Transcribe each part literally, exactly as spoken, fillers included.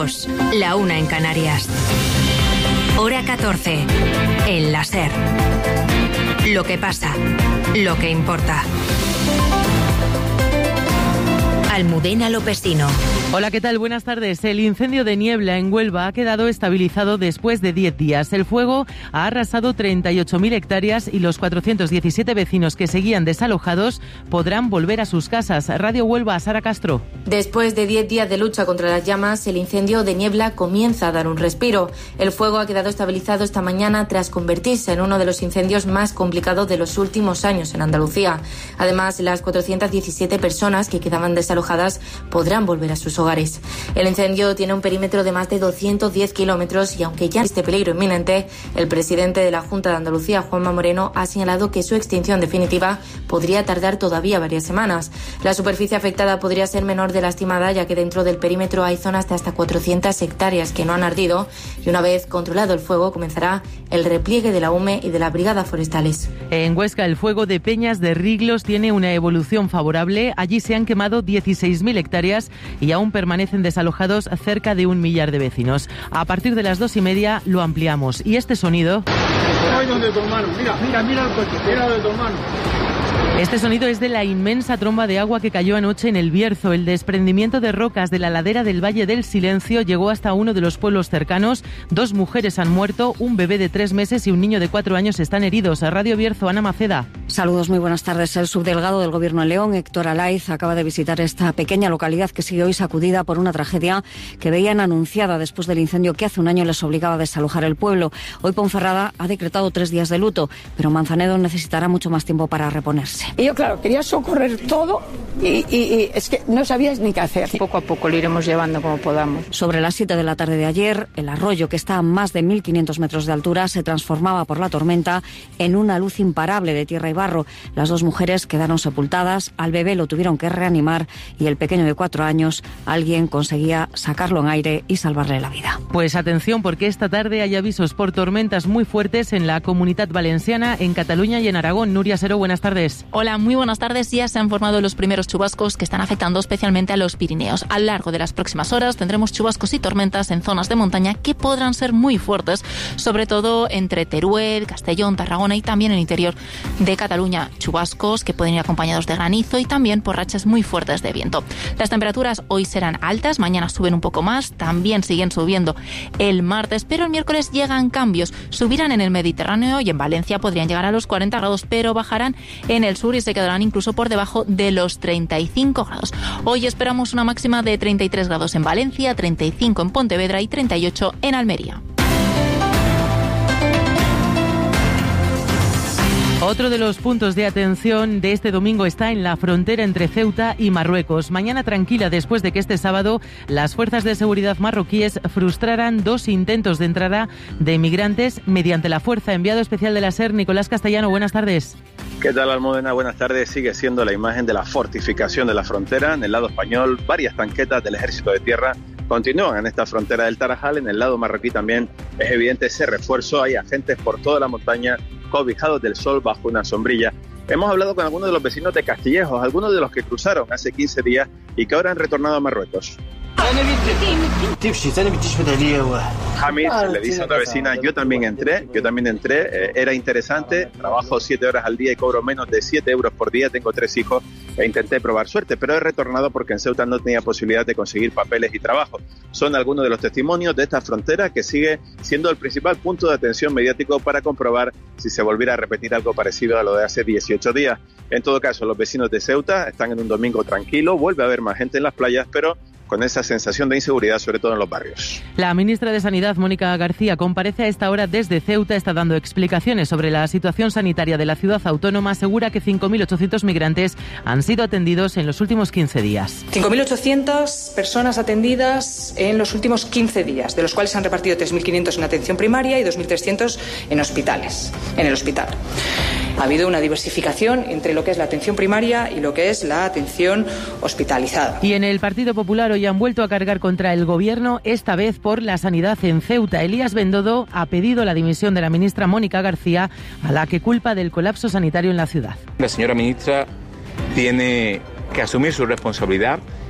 dos, la una en Canarias. Hora catorce, en la SER. Lo que pasa, lo que importa. Almudena Lopesino. Hola, ¿qué tal? Buenas tardes. El incendio de Niebla en Huelva ha quedado estabilizado después de diez días. El fuego ha arrasado treinta y ocho mil hectáreas y los cuatrocientos diecisiete vecinos que seguían desalojados podrán volver a sus casas. Radio Huelva, Sara Castro. Después de diez días de lucha contra las llamas, el incendio de Niebla comienza a dar un respiro. El fuego ha quedado estabilizado esta mañana tras convertirse en uno de los incendios más complicados de los últimos años en Andalucía. Además, las cuatrocientas diecisiete personas que quedaban desalojadas podrán volver a sus hogares. El incendio tiene un perímetro de más de doscientos diez kilómetros y aunque ya existe peligro inminente, el presidente de la Junta de Andalucía, Juanma Moreno, ha señalado que su extinción definitiva podría tardar todavía varias semanas. La superficie afectada podría ser menor de la estimada, ya que dentro del perímetro hay zonas de hasta cuatrocientas hectáreas que no han ardido y una vez controlado el fuego comenzará el repliegue de la U M E y de las brigadas forestales. En Huesca, el fuego de Peñas de Riglos tiene una evolución favorable. Allí se han quemado dieciséis mil hectáreas y aún permanecen desalojados cerca de un millar de vecinos. A partir de las dos y media lo ampliamos. Y este sonido... Ay, donde tu hermano. Mira, mira, mira el coche. Mira de tu hermano. Este sonido es de la inmensa tromba de agua que cayó anoche en el Bierzo. El desprendimiento de rocas de la ladera del Valle del Silencio llegó hasta uno de los pueblos cercanos. Dos mujeres han muerto, un bebé de tres meses y un niño de cuatro años están heridos. A Radio Bierzo, Ana Maceda. Saludos, muy buenas tardes. El subdelegado del Gobierno en León, Héctor Alaiz, acaba de visitar esta pequeña localidad que sigue hoy sacudida por una tragedia que veían anunciada después del incendio que hace un año les obligaba a desalojar el pueblo. Hoy Ponferrada ha decretado tres días de luto, pero Manzanedo necesitará mucho más tiempo para reponerse. Y yo, claro, quería socorrer todo y, y, y es que no sabías ni qué hacer. Poco a poco lo iremos llevando como podamos. Sobre las siete de la tarde de ayer, el arroyo, que está a más de mil quinientos metros de altura, se transformaba por la tormenta en una luz imparable de tierra y barro. Las dos mujeres quedaron sepultadas, al bebé lo tuvieron que reanimar y el pequeño de cuatro años, alguien conseguía sacarlo en aire y salvarle la vida. Pues atención, porque esta tarde hay avisos por tormentas muy fuertes en la Comunitat Valenciana, en Cataluña y en Aragón. Nuria Seró, buenas tardes. Hola, muy buenas tardes. Ya se han formado los primeros chubascos que están afectando especialmente a los Pirineos. A lo largo de las próximas horas tendremos chubascos y tormentas en zonas de montaña que podrán ser muy fuertes, sobre todo entre Teruel, Castellón, Tarragona y también en el interior de Cataluña. Chubascos que pueden ir acompañados de granizo y también por rachas muy fuertes de viento. Las temperaturas hoy serán altas, mañana suben un poco más, también siguen subiendo el martes, pero el miércoles llegan cambios. Subirán en el Mediterráneo y en Valencia podrían llegar a los cuarenta grados, pero bajarán en el sur y se quedarán incluso por debajo de los treinta y cinco grados. Hoy esperamos una máxima de treinta y tres grados en Valencia, treinta y cinco en Pontevedra y treinta y ocho en Almería. Otro de los puntos de atención de este domingo está en la frontera entre Ceuta y Marruecos. Mañana tranquila después de que este sábado las fuerzas de seguridad marroquíes frustraran dos intentos de entrada de migrantes mediante la fuerza. Enviado especial de la SER, Nicolás Castellano, buenas tardes. ¿Qué tal, Almudena? Buenas tardes. Sigue siendo la imagen de la fortificación de la frontera. En el lado español, varias tanquetas del Ejército de Tierra continúan en esta frontera del Tarajal. En el lado marroquí también es evidente ese refuerzo. Hay agentes por toda la montaña cobijados del sol bajo una sombrilla. Hemos hablado con algunos de los vecinos de Castillejos, algunos de los que cruzaron hace quince días y que ahora han retornado a Marruecos. Hamid le dice a otra vecina, yo también entré, yo también entré, eh, era interesante, trabajo siete horas al día y cobro menos de siete euros por día, tengo tres hijos e intenté probar suerte, pero he retornado porque en Ceuta no tenía posibilidad de conseguir papeles y trabajo. Son algunos de los testimonios de esta frontera que sigue siendo el principal punto de atención mediático para comprobar si se volviera a repetir algo parecido a lo de hace dieciocho días. En todo caso, los vecinos de Ceuta están en un domingo tranquilo, vuelve a haber más gente en las playas, pero con esa sensación de inseguridad, sobre todo en los barrios. La ministra de Sanidad, Mónica García, comparece a esta hora desde Ceuta, está dando explicaciones sobre la situación sanitaria de la ciudad autónoma, asegura que cinco mil ochocientos migrantes han sido atendidos en los últimos quince días. cinco mil ochocientas personas atendidas en los últimos quince días, de los cuales se han repartido tres mil quinientos en atención primaria y dos mil trescientos en hospitales, en el hospital. Ha habido una diversificación entre lo que es la atención primaria y lo que es la atención hospitalizada. Y en el Partido Popular hoy han vuelto a cargar contra el Gobierno, esta vez por la sanidad en Ceuta. Elías Bendodo ha pedido la dimisión de la ministra Mónica García, a la que culpa del colapso sanitario en la ciudad. La señora ministra tiene que asumir su responsabilidad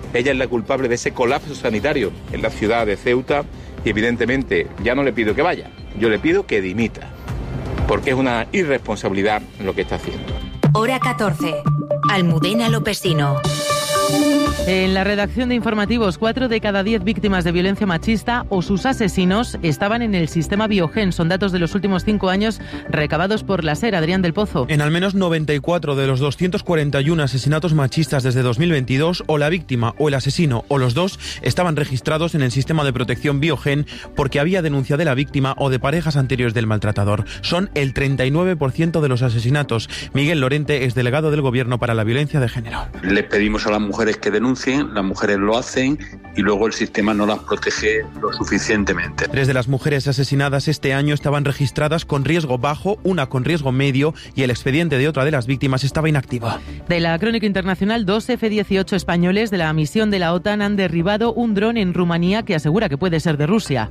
Ella es la culpable de ese colapso sanitario en la ciudad de Ceuta y evidentemente ya no le pido que vaya, yo le pido que dimita, porque es una irresponsabilidad lo que está haciendo. Hora catorce. Almudena Lopesino. En la redacción de informativos, cuatro de cada diez víctimas de violencia machista o sus asesinos estaban en el sistema Biogen. Son datos de los últimos cinco años recabados por la SER. Adrián del Pozo. En al menos noventa y cuatro de los doscientos cuarenta y uno asesinatos machistas desde dos mil veintidós, o la víctima o el asesino o los dos estaban registrados en el sistema de protección Biogen porque había denuncia de la víctima o de parejas anteriores del maltratador. Son el treinta y nueve por ciento de los asesinatos. Miguel Lorente es delegado del Gobierno para la Violencia de Género. Les pedimos a las mujeres que denuncien, las mujeres lo hacen y luego el sistema no las protege lo suficientemente. Tres de las mujeres asesinadas este año estaban registradas con riesgo bajo, una con riesgo medio y el expediente de otra de las víctimas estaba inactivo. De la crónica internacional, dos efe dieciocho españoles de la misión de la OTAN han derribado un dron en Rumanía que asegura que puede ser de Rusia.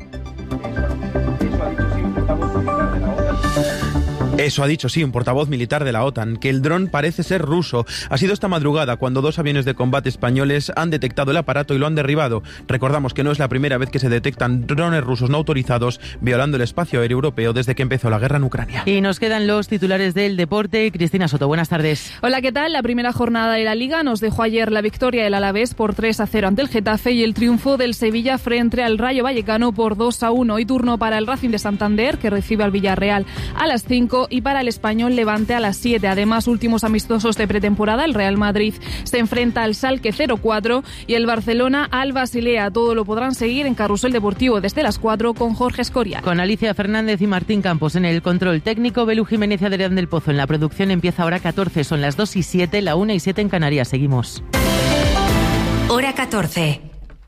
Eso ha dicho, sí, un portavoz militar de la OTAN, que el dron parece ser ruso. Ha sido esta madrugada cuando dos aviones de combate españoles han detectado el aparato y lo han derribado. Recordamos que no es la primera vez que se detectan drones rusos no autorizados violando el espacio aéreo europeo desde que empezó la guerra en Ucrania. Y nos quedan los titulares del deporte. Cristina Soto, buenas tardes. Hola, ¿qué tal? La primera jornada de la Liga nos dejó ayer la victoria del Alavés por tres a cero ante el Getafe y el triunfo del Sevilla frente al Rayo Vallecano por dos a uno. Hoy turno para el Racing de Santander, que recibe al Villarreal a las cinco, y para el Español Levante a las siete. Además, últimos amistosos de pretemporada, el Real Madrid se enfrenta al Schalke cero cuatro y el Barcelona al Basilea. Todo lo podrán seguir en Carrusel Deportivo desde las cuatro con Jorge Escorial. Con Alicia Fernández y Martín Campos en el control técnico, Belu Jiménez y Adrián del Pozo en la producción. Empieza Hora catorce, son las dos y siete, la una y siete en Canarias. Seguimos. Hora catorce.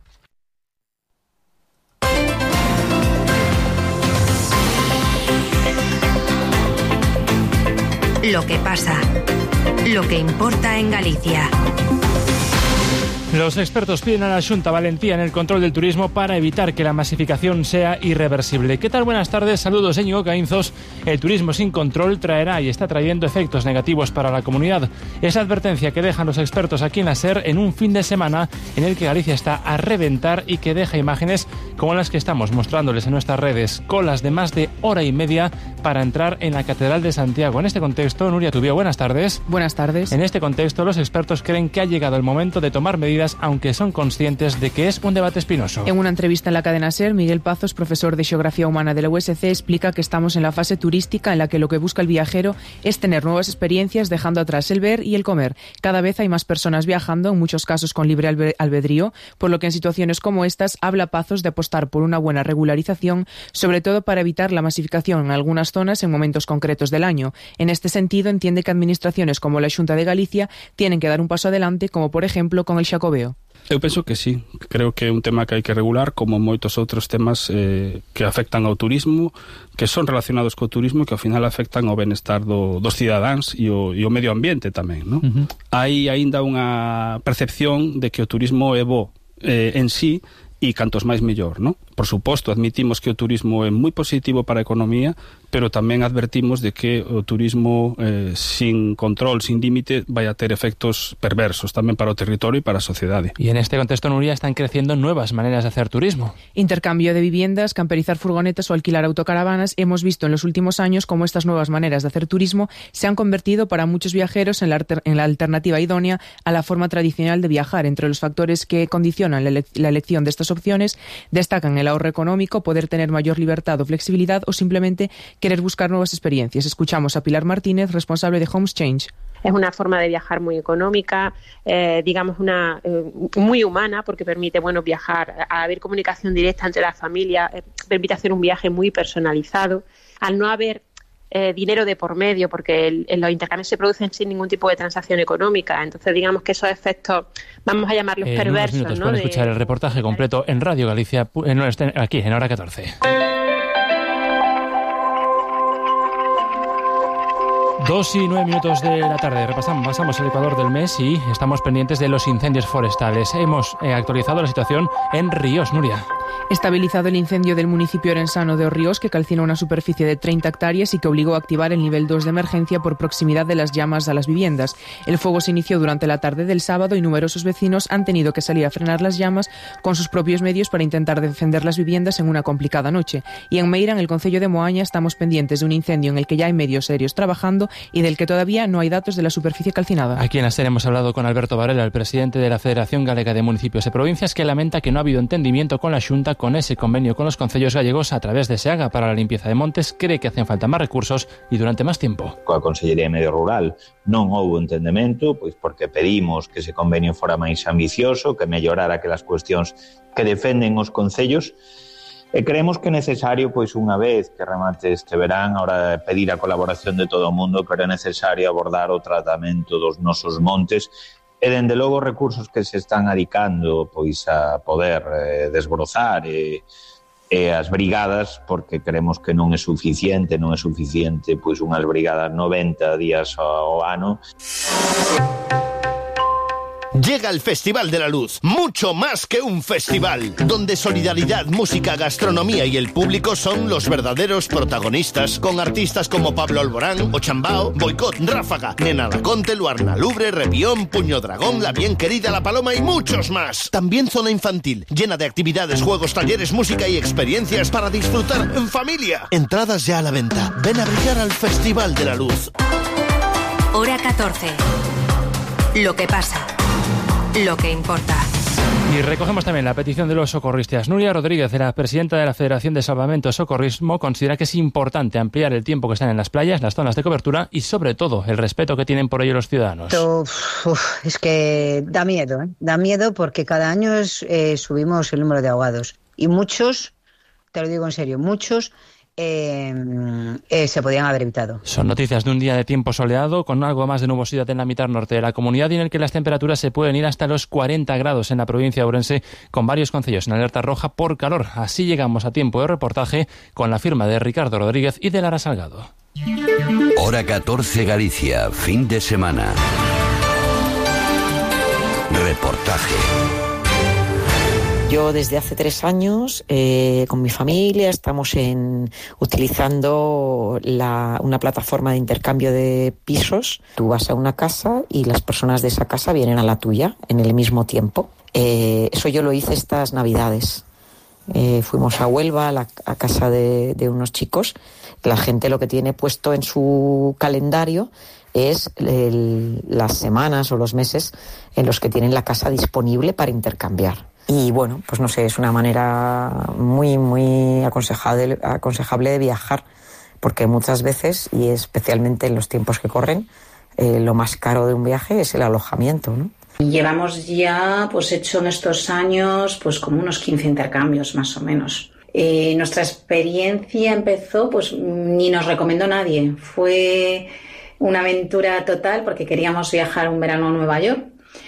Lo que pasa, lo que importa en Galicia. Los expertos piden a la Xunta valentía en el control del turismo para evitar que la masificación sea irreversible. ¿Qué tal? Buenas tardes, saludos, Íñigo Caínzos. El turismo sin control traerá y está trayendo efectos negativos para la comunidad. Esa advertencia que dejan los expertos aquí en la SER en un fin de semana en el que Galicia está a reventar y que deja imágenes como las que estamos mostrándoles en nuestras redes. Colas de más de hora y media para entrar en la Catedral de Santiago. En este contexto, Nuria Tubío, buenas tardes. Buenas tardes. En este contexto, los expertos creen que ha llegado el momento de tomar medidas, aunque son conscientes de que es un debate espinoso. En una entrevista en la cadena SER, Miguel Pazos, profesor de Geografía Humana de la U S C, explica que estamos en la fase turística en la que lo que busca el viajero es tener nuevas experiencias, dejando atrás el ver y el comer. Cada vez hay más personas viajando, en muchos casos con libre albedrío, por lo que en situaciones como estas habla Pazos de apostar por una buena regularización, sobre todo para evitar la masificación en algunas zonas en momentos concretos del año. En este sentido, entiende que administraciones como la Xunta de Galicia tienen que dar un paso adelante, como por ejemplo con el Xacobeo. Eu penso que sí, creo que é un tema que hai que regular, como moitos outros temas eh, que afectan ao turismo, que son relacionados co turismo, que ao final afectan ao benestar do, dos cidadáns e o, e o medio ambiente tamén, non? Uh-huh. Hai aínda unha percepción de que o turismo é bo eh, en sí, e cantos máis mellor, non? Por suposto, admitimos que o turismo é moi positivo para a economía, pero tamén advertimos de que o turismo eh, sin control, sin límite, vai a ter efectos perversos tamén para o territorio e para a sociedade. Y en este contexto, Nuria, están creciendo nuevas maneras de hacer turismo. Intercambio de viviendas, camperizar furgonetas o alquilar autocaravanas. Hemos visto en los últimos años cómo estas nuevas maneras de hacer turismo se han convertido para muchos viajeros en la, en la alternativa idónea a la forma tradicional de viajar. Entre los factores que condicionan la, ele la elección de estas opciones destacan el ahorro económico, poder tener mayor libertad o flexibilidad o simplemente querer buscar nuevas experiencias. Escuchamos a Pilar Martínez, responsable de Homes Change. Es una forma de viajar muy económica, eh, digamos una eh, muy humana, porque permite bueno viajar, a haber comunicación directa entre las familias, eh, permite hacer un viaje muy personalizado. Al no haber eh, dinero de por medio, porque el, el, los intercambios se producen sin ningún tipo de transacción económica, entonces digamos que esos efectos, vamos a llamarlos eh, perversos. En unos minutos ¿no? pueden de... escuchar el reportaje completo en Radio Galicia, en, aquí en Hora catorce. Dos y nueve minutos de la tarde, repasamos, pasamos el Ecuador del mes y estamos pendientes de los incendios forestales. Hemos eh, actualizado la situación en Ríos, Nuria. Estabilizado el incendio del municipio orensano de Orríos, que calcina una superficie de treinta hectáreas y que obligó a activar el nivel dos de emergencia por proximidad de las llamas a las viviendas. El fuego se inició durante la tarde del sábado y numerosos vecinos han tenido que salir a frenar las llamas con sus propios medios para intentar defender las viviendas en una complicada noche. Y en Meira, en el concello de Moaña, estamos pendientes de un incendio en el que ya hay medios serios trabajando y del que todavía no hay datos de la superficie calcinada. Aquí en la serie hemos hablado con Alberto Varela, el presidente de la Federación Galega de Municipios y Provincias, que lamenta que no ha habido entendimiento con la Xunta con ese convenio con los concellos gallegos a través de SEAGA para la limpieza de montes. Cree que hacen falta máis recursos e durante máis tempo. Coa Consellería de Medio Rural non houbo entendemento, pois porque pedimos que ese convenio fora máis ambicioso, que mellorara aquelas cuestións que defenden os concellos, e creemos que é necesario, pois unha vez que remate este verán, ahora pedir a colaboración de todo o mundo, pero é necesario abordar o tratamento dos nosos montes e, dende logo, recursos que se están adicando pois a poder eh, desbrozar e, e as brigadas, porque creemos que non é suficiente, non é suficiente pois unhas brigadas noventa días ao ano. Llega el Festival de la Luz, mucho más que un festival, donde solidaridad, música, gastronomía y el público son los verdaderos protagonistas, con artistas como Pablo Alborán, Ochambao, Boicot, Ráfaga, Nena Laconte, Luarna Lubre, Repión, Puño Dragón, La Bien Querida, La Paloma y muchos más. También zona infantil, llena de actividades, juegos, talleres, música y experiencias para disfrutar en familia. Entradas ya a la venta. Ven a brillar al Festival de la Luz. Hora catorce. Lo que pasa. Lo que importa. Y recogemos también la petición de los socorristas. Nuria Rodríguez, la presidenta de la Federación de Salvamento y Socorrismo, considera que es importante ampliar el tiempo que están en las playas, las zonas de cobertura y, sobre todo, el respeto que tienen por ello los ciudadanos. Uf, uf, es que da miedo, ¿eh? Da miedo porque cada año es, eh, subimos el número de ahogados. Y muchos, te lo digo en serio, muchos... Eh, eh, se podían haber evitado. Son noticias de un día de tiempo soleado con algo más de nubosidad en la mitad norte de la comunidad y en el que las temperaturas se pueden ir hasta los cuarenta grados en la provincia de Ourense, con varios concellos en alerta roja por calor. Así llegamos a tiempo de reportaje con la firma de Ricardo Rodríguez y de Lara Salgado. Hora catorce Galicia, fin de semana. Reportaje. Yo desde hace tres años eh, con mi familia estamos en, utilizando la, una plataforma de intercambio de pisos. Tú vas a una casa y las personas de esa casa vienen a la tuya en el mismo tiempo. Eh, eso yo lo hice estas Navidades. Eh, fuimos a Huelva, a, la, a casa de, de unos chicos. La gente lo que tiene puesto en su calendario es el, las semanas o los meses en los que tienen la casa disponible para intercambiar. Y bueno, pues no sé, es una manera muy, muy aconsejable, aconsejable de viajar, porque muchas veces, y especialmente en los tiempos que corren, eh, lo más caro de un viaje es el alojamiento, ¿no? Llevamos ya, pues hecho en estos años, pues como unos quince intercambios más o menos. Eh, nuestra experiencia empezó, pues ni nos recomendó nadie. Fue una aventura total porque queríamos viajar un verano a Nueva York.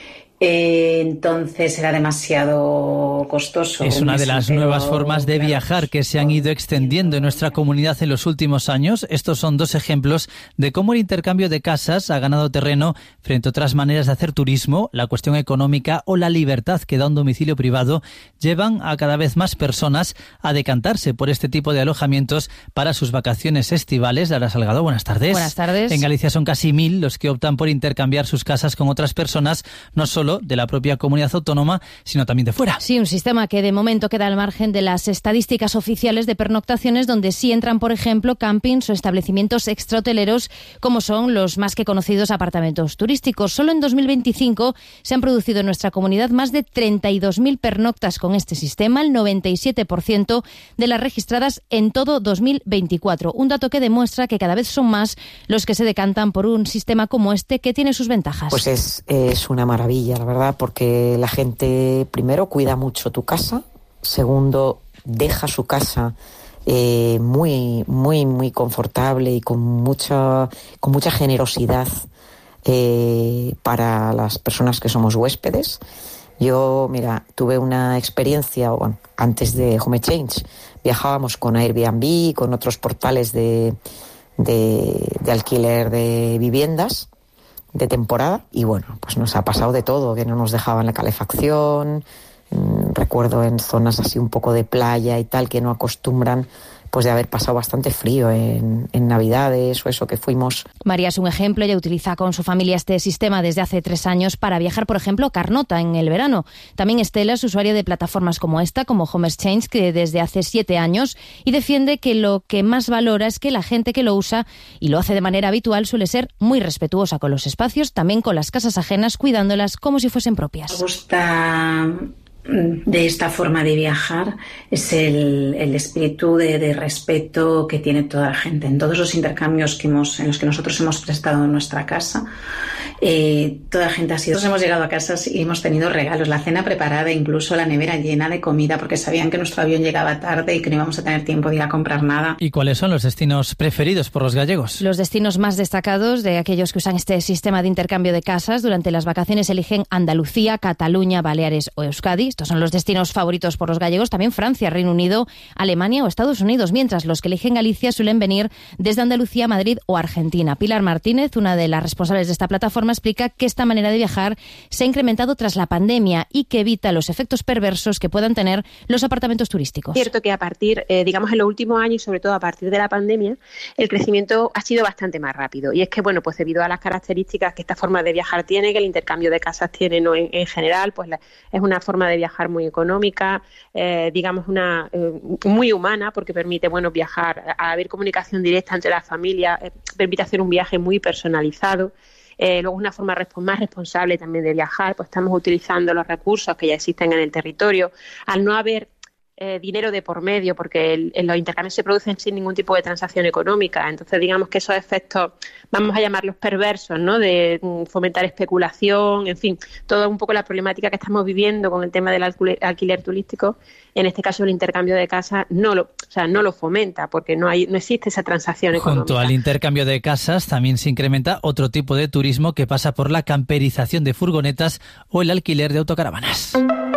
Eh, entonces era demasiado costoso. Es una de las nuevas formas de viajar que se han ido extendiendo en nuestra comunidad en los últimos años. Estos son dos ejemplos de cómo el intercambio de casas ha ganado terreno frente a otras maneras de hacer turismo. La cuestión económica o la libertad que da un domicilio privado llevan a cada vez más personas a decantarse por este tipo de alojamientos para sus vacaciones estivales. Lara Salgado, buenas tardes. Buenas tardes. En Galicia son casi mil los que optan por intercambiar sus casas con otras personas, no solo de la propia comunidad autónoma, sino también de fuera. Sí, un sistema que de momento queda al margen de las estadísticas oficiales de pernoctaciones, donde sí entran, por ejemplo, campings o establecimientos extrahoteleros, como son los más que conocidos apartamentos turísticos. Solo en dos mil veinticinco se han producido en nuestra comunidad más de treinta y dos mil pernoctas con este sistema, el noventa y siete por ciento de las registradas en todo dos mil veinticuatro. Un dato que demuestra que cada vez son más los que se decantan por un sistema como este, que tiene sus ventajas. Pues es, es una maravilla, la verdad, porque la gente, primero, cuida mucho tu casa, segundo, deja su casa eh, muy, muy, muy confortable y con mucha, con mucha generosidad eh, para las personas que somos huéspedes. Yo, mira, tuve una experiencia, bueno, antes de Home Exchange, viajábamos con Airbnb, con otros portales de, de, de alquiler de viviendas de temporada, y bueno, pues nos ha pasado de todo, que no nos dejaban la calefacción, Recuerdo en zonas así un poco de playa y tal, que no acostumbran pues de haber pasado bastante frío en, en Navidades o eso que fuimos. María es un ejemplo, ella utiliza con su familia este sistema desde hace tres años para viajar, por ejemplo, a Carnota en el verano. También Estela es usuaria de plataformas como esta, como Home Exchange, que desde hace siete años, y defiende que lo que más valora es que la gente que lo usa y lo hace de manera habitual suele ser muy respetuosa con los espacios, también con las casas ajenas, cuidándolas como si fuesen propias. Me gusta de esta forma de viajar es el, el espíritu de, de respeto que tiene toda la gente. En todos los intercambios que hemos, en los que nosotros hemos prestado en nuestra casa, eh, toda la gente ha sido... Nosotros hemos llegado a casas y hemos tenido regalos, la cena preparada, incluso la nevera llena de comida, porque sabían que nuestro avión llegaba tarde y que no íbamos a tener tiempo de ir a comprar nada. ¿Y cuáles son los destinos preferidos por los gallegos? Los destinos más destacados de aquellos que usan este sistema de intercambio de casas durante las vacaciones eligen Andalucía, Cataluña, Baleares o Euskadi. Estos son los destinos favoritos por los gallegos. También Francia, Reino Unido, Alemania o Estados Unidos, mientras los que eligen Galicia suelen venir desde Andalucía, Madrid o Argentina. Pilar Martínez, una de las responsables de esta plataforma, explica que esta manera de viajar se ha incrementado tras la pandemia y que evita los efectos perversos que puedan tener los apartamentos turísticos. Es cierto que a partir, eh, digamos, en los últimos años y sobre todo a partir de la pandemia, el crecimiento ha sido bastante más rápido. Y es que, bueno, pues debido a las características que esta forma de viajar tiene, que el intercambio de casas tiene, ¿no? en, en general, pues la, es una forma de viajar muy económica, eh, digamos una eh, muy humana, porque permite, bueno, viajar, a haber comunicación directa entre las familias, eh, permite hacer un viaje muy personalizado. Eh, luego una forma resp- más responsable también de viajar, pues estamos utilizando los recursos que ya existen en el territorio. Al no haber Eh, dinero de por medio, porque el, el, los intercambios se producen sin ningún tipo de transacción económica. Entonces, digamos que esos efectos, vamos a llamarlos perversos, ¿no? De mm, fomentar especulación, en fin, toda un poco la problemática que estamos viviendo con el tema del alquiler, alquiler turístico. En este caso, el intercambio de casas no lo, o sea, no lo fomenta, porque no hay, no existe esa transacción económica. Junto al intercambio de casas, también se incrementa otro tipo de turismo que pasa por la camperización de furgonetas o el alquiler de autocaravanas.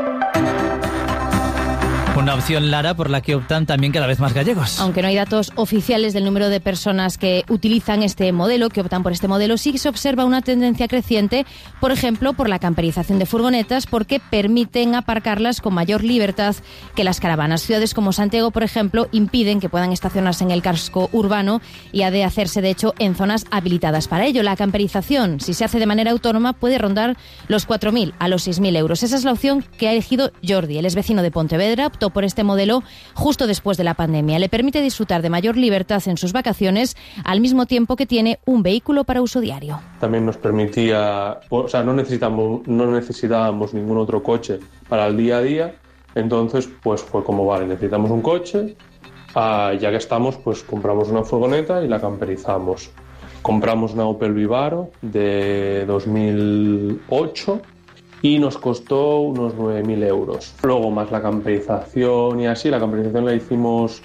Una opción, Lara, por la que optan también cada vez más gallegos. Aunque no hay datos oficiales del número de personas que utilizan este modelo, que optan por este modelo, sí se observa una tendencia creciente, por ejemplo, por la camperización de furgonetas, porque permiten aparcarlas con mayor libertad que las caravanas. Ciudades como Santiago, por ejemplo, impiden que puedan estacionarse en el casco urbano y ha de hacerse, de hecho, en zonas habilitadas para ello. La camperización, si se hace de manera autónoma, puede rondar los cuatro mil a los seis mil euros. Esa es la opción que ha elegido Jordi. Él es vecino de Pontevedra, optó por este modelo justo después de la pandemia. Le permite disfrutar de mayor libertad en sus vacaciones al mismo tiempo que tiene un vehículo para uso diario. También nos permitía, o sea, no necesitamos, no necesitábamos ningún otro coche para el día a día, entonces pues fue como, vale, necesitamos un coche, ah, ya que estamos, pues compramos una furgoneta y la camperizamos. Compramos una Opel Vivaro de dos mil ocho y nos costó unos nueve mil euros. Luego más la camperización y así, la camperización la hicimos,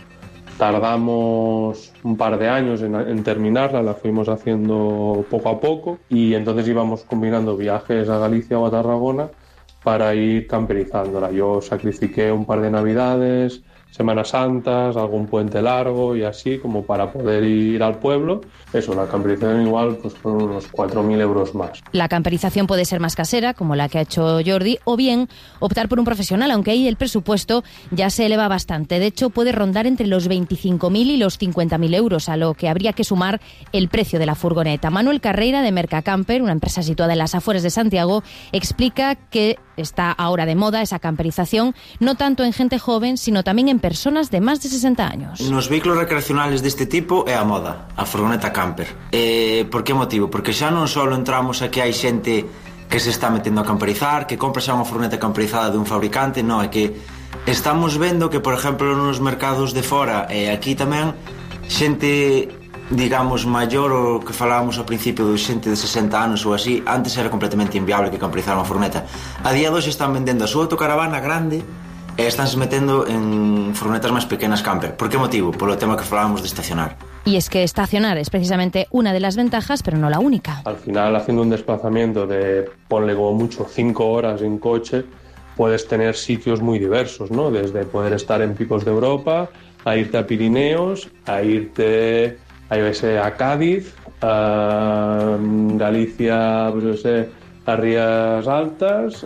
tardamos un par de años en, en terminarla, la fuimos haciendo poco a poco y entonces íbamos combinando viajes a Galicia o a Tarragona para ir camperizándola. Yo sacrifiqué un par de navidades, Semanas Santas, algún puente largo y así como para poder ir al pueblo. Eso, la camperización igual pues fueron unos cuatro mil euros más. La camperización puede ser más casera, como la que ha hecho Jordi, o bien optar por un profesional, aunque ahí el presupuesto ya se eleva bastante. De hecho, puede rondar entre los veinticinco mil y los cincuenta mil euros, a lo que habría que sumar el precio de la furgoneta. Manuel Carreira, de Mercacamper, una empresa situada en las afueras de Santiago, explica que está ahora de moda esa camperización, no tanto en gente joven, sino también en personas de máis de sesenta años. Nos vehículos recreacionales deste tipo é a moda, a furgoneta camper. E por que motivo? Porque xa non só entramos a que hai xente que se está metendo a camperizar, que compra xa unha furgoneta camperizada dun fabricante, non, é que estamos vendo que, por exemplo, nos mercados de fora e aquí tamén, xente, digamos, maior, o que falábamos ao principio de xente de sesenta anos ou así, antes era completamente inviable que camperizar unha furgoneta. A día de hoxe están vendendo a súa autocaravana grande e estánse metendo en furgonetas máis pequenas camper. Por que motivo? Polo tema que falábamos de estacionar. Y es que estacionar es precisamente una de las ventajas, pero no la única. Al final, haciendo un desplazamiento de, ponle como mucho, cinco horas en coche, puedes tener sitios muy diversos, ¿no? Desde poder estar en picos de Europa, a irte a Pirineos, a irte a, yo sé, a Cádiz, a Galicia, pues yo sé, a Rías Altas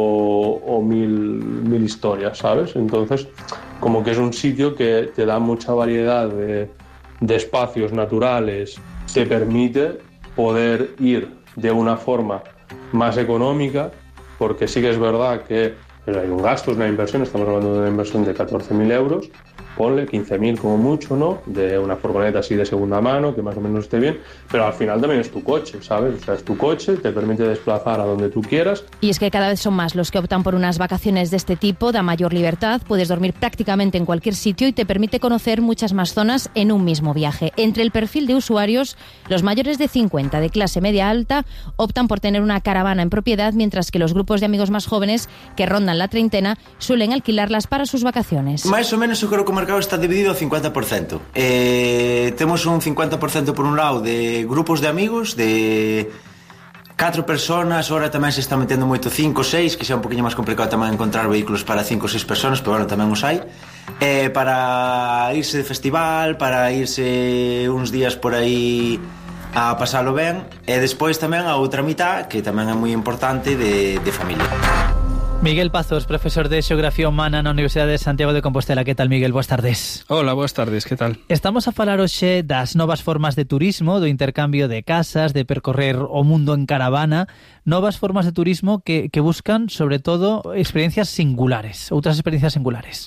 o, o mil, mil historias, ¿sabes? Entonces, como que es un sitio que te da mucha variedad de, de espacios naturales, te permite poder ir de una forma más económica, porque sí que es verdad que hay un gasto, es una inversión, estamos hablando de una inversión de catorce mil euros, ponle quince mil como mucho, ¿no? De una furgoneta así de segunda mano, que más o menos esté bien, pero al final también es tu coche, ¿sabes? O sea, es tu coche, te permite desplazar a donde tú quieras. Y es que cada vez son más los que optan por unas vacaciones de este tipo, da mayor libertad, puedes dormir prácticamente en cualquier sitio y te permite conocer muchas más zonas en un mismo viaje. Entre el perfil de usuarios, los mayores de cincuenta, de clase media alta, optan por tener una caravana en propiedad, mientras que los grupos de amigos más jóvenes, que rondan la treintena, suelen alquilarlas para sus vacaciones. Más o menos eu creo que o mercado está dividido ao cincuenta por ciento. Eh, temos un cincuenta por ciento por un lado de grupos de amigos, de catro personas, ahora tamén se está metendo moito cinco, seis, que xa é un poquinho máis complicado tamén encontrar vehículos para cinco ou seis personas, pero bueno, tamén os hai. Eh, para irse de festival, para irse uns días por aí a pasalo ben, e despois tamén a outra mitad, que tamén é moi importante, de, de familia. Miguel Pazos, profesor de Xeografía Humana na Universidade de Santiago de Compostela. Que tal, Miguel? Boas tardes. Hola, boas tardes, que tal? Estamos a falar hoxe das novas formas de turismo, do intercambio de casas, de percorrer o mundo en caravana, novas formas de turismo que, que buscan, sobre todo, experiencias singulares, outras experiencias singulares.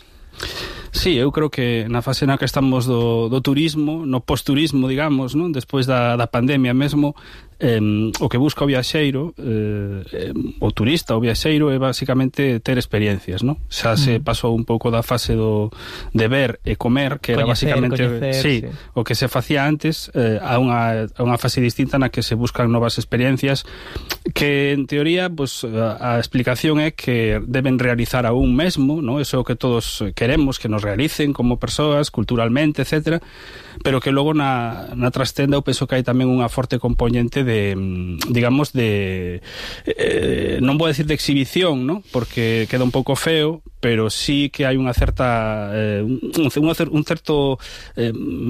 Sí, eu creo que na fase na que estamos do, do turismo, no posturismo, digamos, non? Despois da, da pandemia mesmo, eh, o que busca o viaxeiro, eh, o turista, o viaxeiro, é basicamente ter experiencias, non? Xa se pasou un pouco da fase do de ver e comer, que era coñecer, basicamente coñecer, sí, sí. o que se facía antes, eh, a, unha, a unha fase distinta na que se buscan novas experiencias, que en teoría, pues, a, a explicación é que deben realizar a un mesmo, non? Eso é o que todos queremos, que nos realicen como persoas, culturalmente, etcétera, pero que logo na, na trastenda eu penso que hai tamén unha forte componente de, digamos, de eh, non vou decir de exhibición, ¿no? Porque queda un pouco feo, pero sí que hai unha certa eh, un, un certo eh,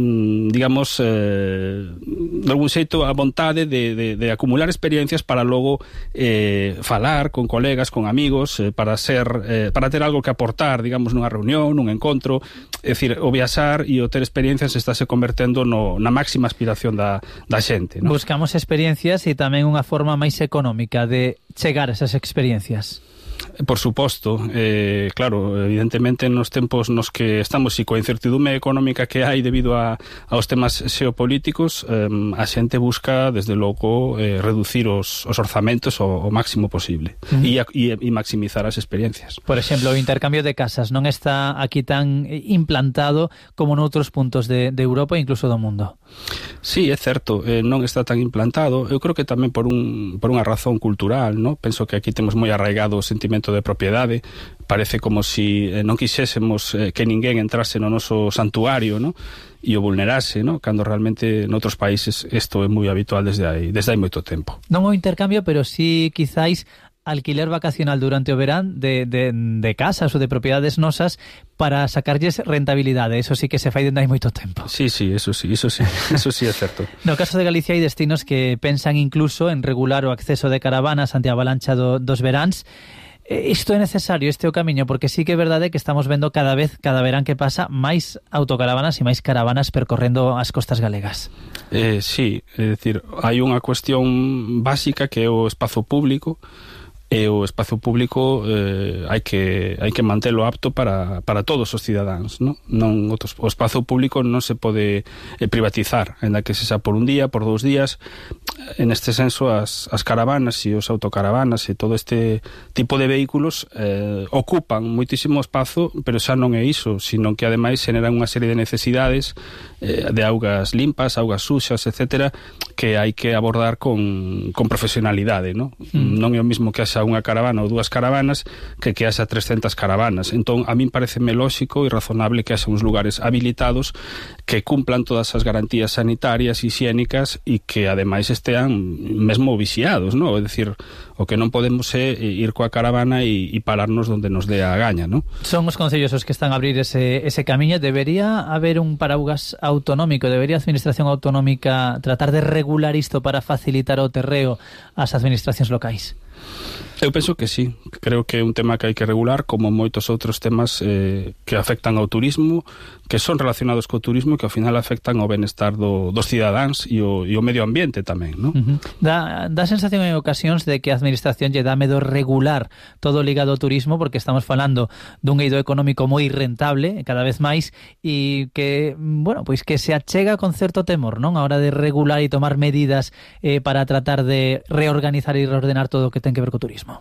digamos eh, de algún xeito a vontade de, de, de acumular experiencias para logo eh, falar con colegas, con amigos, eh, para ser eh, para ter algo que aportar, digamos, nunha reunión, nun encontro. É dicir, o viaxar e o ter experiencias estáse convertendo no, na máxima aspiración da, da xente, ¿no? Buscamos experiencias e tamén unha forma máis económica de chegar a esas experiencias. Por suposto, eh, claro, evidentemente nos tempos nos que estamos e coa incertidume económica que hai debido a, aos temas xeopolíticos, eh, a xente busca, desde logo, eh, reducir os, os orzamentos o, o máximo posible uh-huh. e, e, e maximizar as experiencias. Por exemplo, o intercambio de casas non está aquí tan implantado como noutros puntos de, de Europa e incluso do mundo. Sí, é certo, eh, non está tan implantado. Eu creo que tamén por, un, por unha razón cultural, ¿no? Penso que aquí temos moi arraigado o sentimento de propiedade. Parece como si eh, non quixésemos eh, que ninguén entrase no noso santuario, ¿no? E o vulnerase, ¿no? Cando realmente noutros países isto é moi habitual desde aí, desde hai moito tempo. Non o intercambio, pero sí quizáis alquiler vacacional durante o verán de, de, de casas ou de propiedades nosas para sacarlles rentabilidade. Eso sí que se fai dende hai moito tempo. Sí, sí, eso sí, eso sí, eso sí é certo. No caso de Galicia hai destinos que pensan incluso en regular o acceso de caravanas ante a avalancha do, dos veráns. Isto é necesario, este é o camiño, porque sí que é verdade que estamos vendo cada vez, cada verán que pasa, máis autocaravanas e máis caravanas percorrendo as costas galegas. Eh, sí, é dicir, hai unha cuestión básica que é o espazo público, e o espazo público eh, hai que hai que mantelo apto para, para todos os cidadáns, ¿no? Non, o espazo público non se pode eh, privatizar, en la que se xa por un día, por dous días. En este senso, as, as caravanas e os autocaravanas e todo este tipo de vehículos eh, ocupan moitísimo espazo, pero xa non é iso, sino que ademais generan unha serie de necesidades eh, de augas limpas, augas suxas, etcétera, que hai que abordar con, con profesionalidade, ¿no? Mm. Non é o mismo que haxa unha caravana ou dúas caravanas que que haxa trescentas caravanas. Entón, a min pareceme lóxico e razonable que haxa uns lugares habilitados que cumplan todas as garantías sanitarias e higiénicas e que ademais estean mesmo vixiados, ¿no? É dicir, o que non podemos é ir coa caravana e, e pararnos donde nos dé a gaña, ¿no? Son os concellos os que están a abrir ese, ese camiño. Debería haber un paraugas autonómico, debería a administración autonómica tratar de regular isto para facilitar o terreo ás administracións locais? Eu penso que sí, creo que é un tema que hai que regular, como moitos outros temas eh, que afectan ao turismo, que son relacionados co turismo e que ao final afectan ao benestar do, dos cidadáns e o, e o medio ambiente tamén, non? Uh-huh. Dá, dá sensación en ocasións de que a administración lle dá medo regular todo ligado ao turismo, porque estamos falando dun eido económico moi rentable, cada vez máis, e que, bueno, pois que se achega con certo temor, non? A hora de regular e tomar medidas eh, para tratar de reorganizar e reordenar todo o que ten que ver co turismo.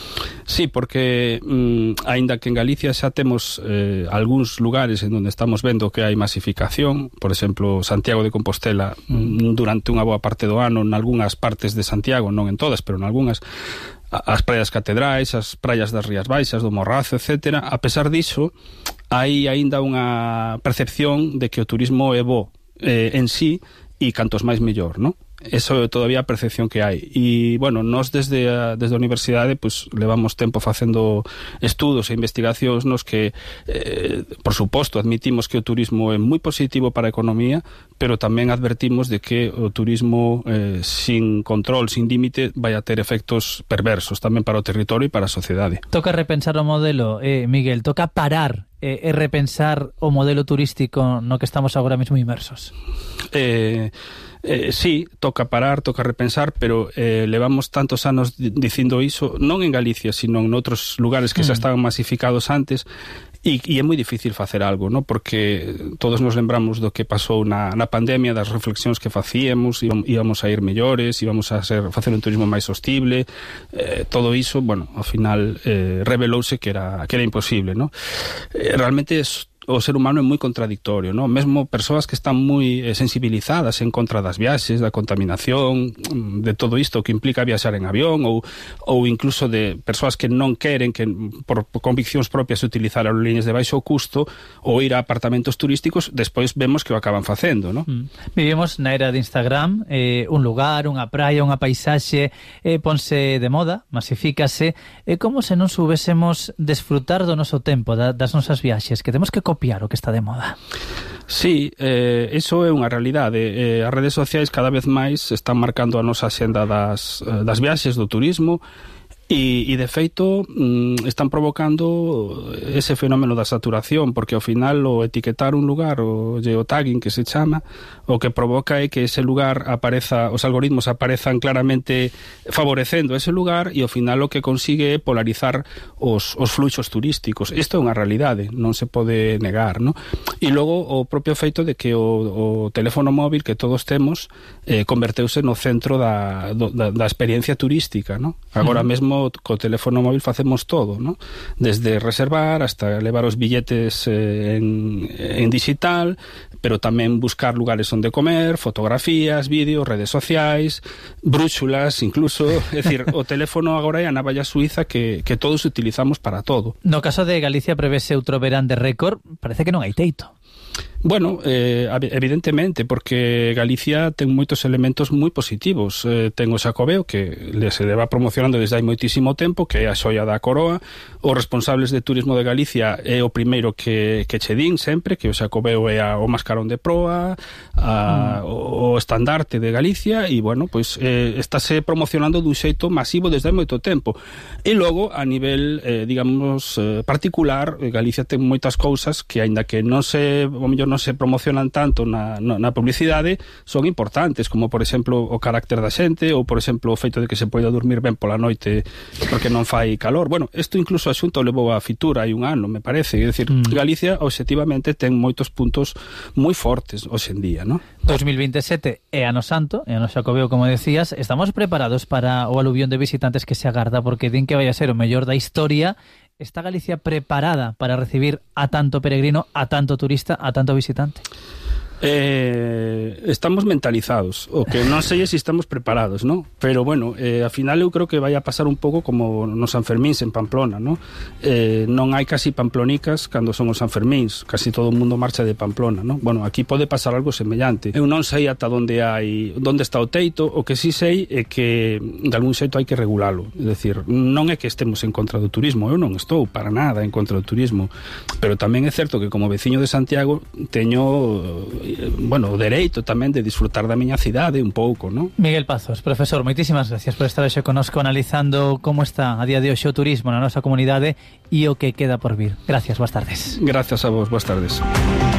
Sí, porque mm, aínda que en Galicia xa temos eh, algúns lugares en onde estamos vendo que hai masificación, por exemplo, Santiago de Compostela mm. durante unha boa parte do ano, en algunhas partes de Santiago, non en todas, pero en algunhas, as praias catedrais, as praias das Rías Baixas, do Morrazo, etcétera. A pesar diso, hai aínda unha percepción de que o turismo é bo eh, en sí, e cantos máis mellor, non? Eso é todavía a percepción que hai. E, bueno, nós desde a, desde a universidade pues, levamos tempo facendo estudos e investigacións nos que, eh, por suposto, admitimos que o turismo é moi positivo para a economía, pero tamén advertimos de que o turismo eh, sin control, sin límite, vai a ter efectos perversos tamén para o territorio e para a sociedade. Toca repensar o modelo, eh, Miguel, toca parar e eh, repensar o modelo turístico no que estamos agora mesmo inmersos. Eh... Eh, sí, toca parar, toca repensar, pero eh, levamos tantos anos dicindo iso, non en Galicia, sino en outros lugares que mm. xa estaban masificados antes, e, e é moi difícil facer algo, ¿no? Porque todos nos lembramos do que pasou na, na pandemia, das reflexións que facíamos, íbamos a ir mellores, íbamos a ser, facer un turismo máis sostible, eh, todo iso, bueno, ao final eh, revelouse que era, que era imposible, ¿no? Eh, realmente es o ser humano é moi contradictorio, ¿no? Mesmo persoas que están moi eh, sensibilizadas en contra das viaxes, da contaminación, de todo isto que implica viaxar en avión, ou, ou incluso de persoas que non queren que por, por conviccións propias utilizar aerolíneas de baixo custo ou ir a apartamentos turísticos, despois vemos que o acaban facendo, ¿no? Mm. Vivimos na era de Instagram, eh, un lugar, unha praia, unha paisaxe, eh, ponse de moda, masifícase, é eh, como se non subésemos desfrutar do noso tempo, da, das nosas viaxes, que temos que copiar o que está de moda. Sí, eh, iso é unha realidade. Eh, as redes sociais cada vez máis están marcando a nosa xenda das, das viaxes, do turismo, e, e de feito mm, están provocando ese fenómeno da saturación, porque ao final o etiquetar un lugar, o geotagging que se chama, o que provoca é que ese lugar apareza, os algoritmos aparezan claramente favorecendo ese lugar, e ao final o que consigue é polarizar os, os fluxos turísticos. Isto é unha realidade, non se pode negar, ¿no? E logo o propio feito de que o, o teléfono móvil que todos temos eh, converteuse no centro da, do, da, da experiencia turística, ¿no? Agora uh-huh. mesmo co teléfono móvil facemos todo, ¿no? Desde reservar hasta levar os billetes eh, en, en digital, pero tamén buscar lugares onde comer, fotografías, vídeos, redes sociais, brúxulas, incluso, é dicir, o teléfono agora é a navalla suiza que, que todos utilizamos para todo. No caso de Galicia prevese outro verán de récord, parece que non hai teito. Bueno, eh, evidentemente, porque Galicia ten moitos elementos moi positivos. Eh, ten o Xacobeo, que se leva promocionando desde hai moitísimo tempo, que é a xoia da coroa. Os responsables de turismo de Galicia é o primeiro que, que che din sempre, que o Xacobeo é a, o mascarón de proa, a, mm. o, o estandarte de Galicia, e, bueno, pois eh, estáse promocionando dun xeito masivo desde hai moito tempo. E logo, a nivel, eh, digamos, eh, particular, Galicia ten moitas cousas que, aínda que non se, o mellor non se promocionan tanto na, na publicidade, son importantes, como por exemplo o carácter da xente, ou por exemplo o feito de que se poida dormir ben pola noite porque non fai calor. Bueno, isto incluso a Xunta levou a Fitura hai un ano, me parece. É dicir, mm. Galicia obxectivamente ten moitos puntos moi fortes hoxe en día, ¿no? dos mil veintesete é ano santo, é ano Xacobeo, como decías. Estamos preparados para o aluvión de visitantes que se agarda, porque din que vai a ser o mellor da historia. ¿Está Galicia preparada para recibir a tanto peregrino, a tanto turista, a tanto visitante? Eh, estamos mentalizados, o que non sei se estamos preparados, ¿no? Pero bueno, eh, ao final eu creo que vai a pasar un pouco como nos Sanfermíns en Pamplona, ¿no? Eh, non hai casi pamplonicas cando son os Sanfermíns, casi todo o mundo marcha de Pamplona, ¿no? Bueno, aquí pode pasar algo semellante. Eu non sei ata onde hai, onde está o teito. O que sí sei é que de algún xeito hai que regulalo. É dicir, non é que estemos en contra do turismo, eu non estou para nada en contra do turismo, pero tamén é certo que como veciño de Santiago teño bueno, o dereito tamén de disfrutar da miña cidade un pouco, non? Miguel Pazos, profesor, moitísimas gracias por estar hoxe connosco analizando como está a día de hoxe o turismo na nosa comunidade e o que queda por vir. Gracias, boas tardes. Gracias a vos, boas tardes.